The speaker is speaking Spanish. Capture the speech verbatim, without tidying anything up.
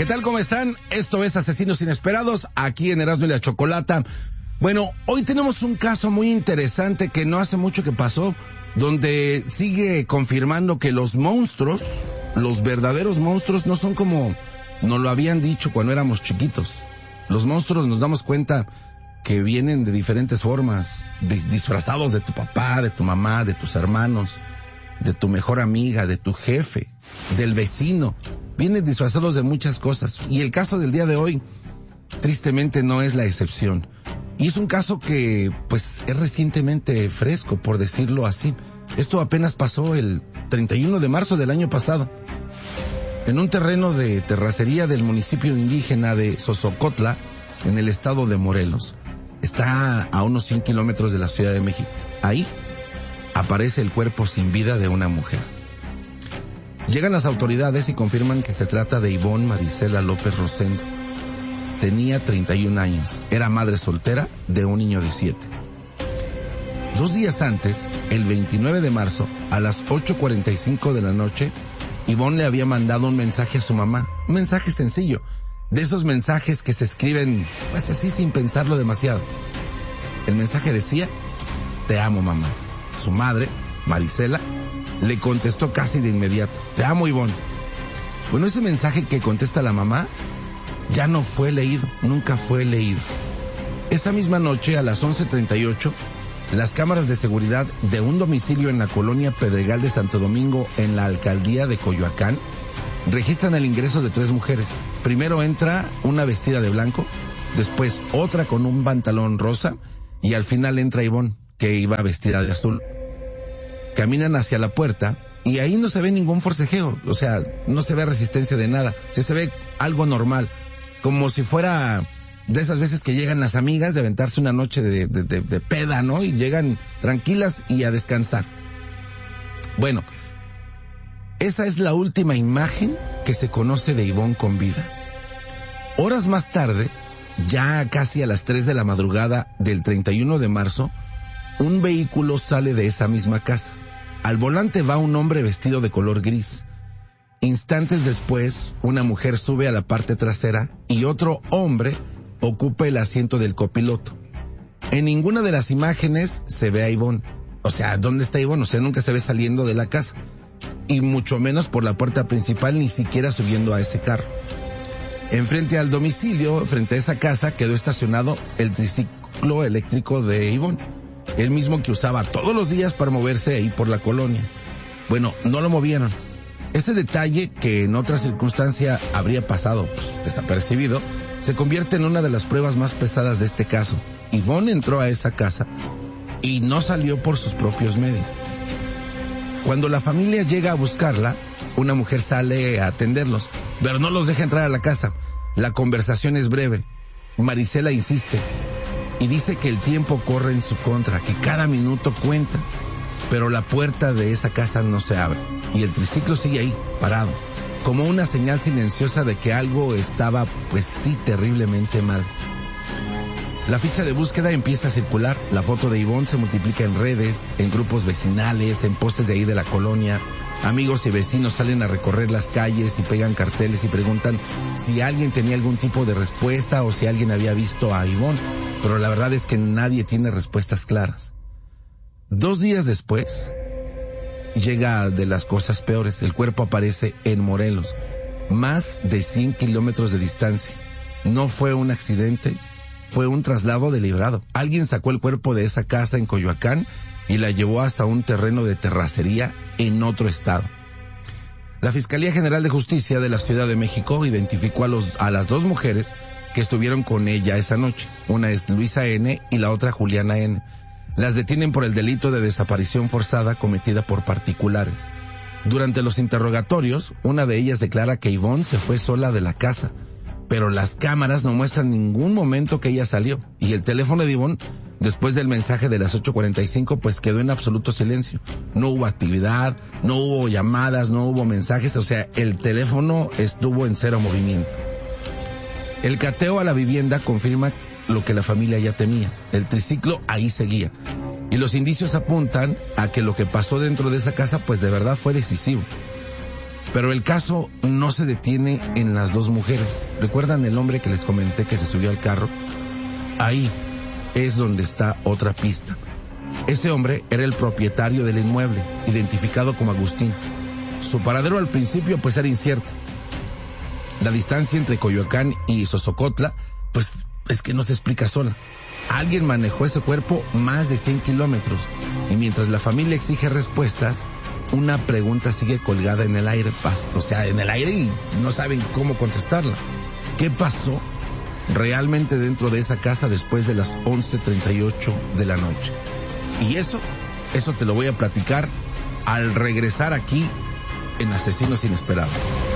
¿Qué tal? ¿Cómo están? Esto es Asesinos Inesperados, aquí en Erasmo y la Chocolata. Bueno, hoy tenemos un caso muy interesante que no hace mucho que pasó, donde sigue confirmando que los monstruos, los verdaderos monstruos, no son como nos lo habían dicho cuando éramos chiquitos. Los monstruos, nos damos cuenta que vienen de diferentes formas, disfrazados de tu papá, de tu mamá, de tus hermanos, de tu mejor amiga, de tu jefe, del vecino. Vienen disfrazados de muchas cosas. Y el caso del día de hoy, tristemente, no es la excepción. Y es un caso que, pues, es recientemente fresco, por decirlo así. Esto apenas pasó el treinta y uno de marzo del año pasado. En un terreno de terracería del municipio indígena de Sosocotla, en el estado de Morelos. Está a unos cien kilómetros de la Ciudad de México. Ahí aparece el cuerpo sin vida de una mujer. Llegan las autoridades y confirman que se trata de Ivonne Marisela López Rosendo. Tenía treinta y un años, era madre soltera de un niño de siete. Dos días antes, el veintinueve de marzo, a las ocho cuarenta y cinco de la noche, Ivonne le había mandado un mensaje a su mamá, un mensaje sencillo, de esos mensajes que se escriben, pues así sin pensarlo demasiado. El mensaje decía: te amo, mamá. Su madre, Marisela, le contestó casi de inmediato: te amo, Ivonne. Bueno, ese mensaje que contesta la mamá ya no fue leído, nunca fue leído. Esa misma noche, a las once treinta y ocho, las cámaras de seguridad de un domicilio en la colonia Pedregal de Santo Domingo, en la alcaldía de Coyoacán, registran el ingreso de tres mujeres. Primero entra una vestida de blanco, después otra con un pantalón rosa, y al final entra Ivonne, que iba vestida de azul. Caminan hacia la puerta y ahí no se ve ningún forcejeo, o sea, no se ve resistencia de nada, o sea, se ve algo normal, como si fuera de esas veces que llegan las amigas de aventarse una noche de, de, de, de peda, ¿no? Y llegan tranquilas y a descansar. Bueno, esa es la última imagen que se conoce de Ivonne con vida. Horas más tarde, ya casi a las tres de la madrugada del treinta y uno de marzo, un vehículo sale de esa misma casa. Al volante va un hombre vestido de color gris. Instantes después, una mujer sube a la parte trasera y otro hombre ocupa el asiento del copiloto. En ninguna de las imágenes se ve a Ivonne. O sea, ¿dónde está Ivonne? O sea, nunca se ve saliendo de la casa. Y mucho menos por la puerta principal, ni siquiera subiendo a ese carro. Enfrente al domicilio, frente a esa casa, quedó estacionado el triciclo eléctrico de Ivonne, el mismo que usaba todos los días para moverse ahí por la colonia. Bueno, no lo movieron. Ese detalle, que en otra circunstancia habría pasado pues, desapercibido, se convierte en una de las pruebas más pesadas de este caso. Ivonne entró a esa casa y no salió por sus propios medios. Cuando la familia llega a buscarla, una mujer sale a atenderlos, pero no los deja entrar a la casa. La conversación es breve. Marisela insiste y dice que el tiempo corre en su contra, que cada minuto cuenta, pero la puerta de esa casa no se abre y el triciclo sigue ahí, parado, como una señal silenciosa de que algo estaba, pues sí, terriblemente mal. La ficha de búsqueda empieza a circular, la foto de Ivonne se multiplica en redes, en grupos vecinales, en postes de ahí de la colonia. Amigos y vecinos salen a recorrer las calles y pegan carteles y preguntan si alguien tenía algún tipo de respuesta o si alguien había visto a Ivonne, pero la verdad es que nadie tiene respuestas claras. Dos días después, llega de las cosas peores. El cuerpo aparece en Morelos, más de cien kilómetros de distancia. No fue un accidente, fue un traslado deliberado. Alguien sacó el cuerpo de esa casa en Coyoacán y la llevó hasta un terreno de terracería en otro estado. La Fiscalía General de Justicia de la Ciudad de México identificó a, los, a las dos mujeres que estuvieron con ella esa noche. Una es Luisa N. y la otra Juliana N. Las detienen por el delito de desaparición forzada cometida por particulares. Durante los interrogatorios, una de ellas declara que Ivonne se fue sola de la casa, pero las cámaras no muestran ningún momento que ella salió, y el teléfono de Ivonne, después del mensaje de las ocho cuarenta y cinco, pues quedó en absoluto silencio. No hubo actividad, no hubo llamadas, no hubo mensajes, o sea, el teléfono estuvo en cero movimiento. El cateo a la vivienda confirma lo que la familia ya temía. El triciclo ahí seguía. Y los indicios apuntan a que lo que pasó dentro de esa casa, pues de verdad fue decisivo. Pero el caso no se detiene en las dos mujeres. ¿Recuerdan el hombre que les comenté que se subió al carro? Ahí es donde está otra pista. Ese hombre era el propietario del inmueble, identificado como Agustín. Su paradero al principio pues era incierto. La distancia entre Coyoacán y Sosocotla pues es que no se explica sola. Alguien manejó ese cuerpo más de cien kilómetros y mientras la familia exige respuestas, una pregunta sigue colgada en el aire, o sea, en el aire y no saben cómo contestarla. ¿Qué pasó realmente dentro de esa casa después de las once treinta y ocho de la noche? Y eso, eso te lo voy a platicar al regresar aquí en Asesinos Inesperados.